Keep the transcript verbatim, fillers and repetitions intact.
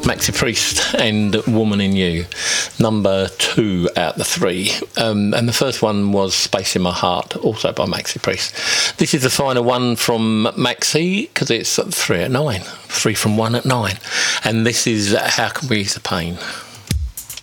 Maxi Priest and Woman in You, number two out of the three. Um, and the first one was Space in My Heart, also by Maxi Priest. This is the final one from Maxi, because it's three at nine, three from one at nine. And this is How Can We Ease the Pain.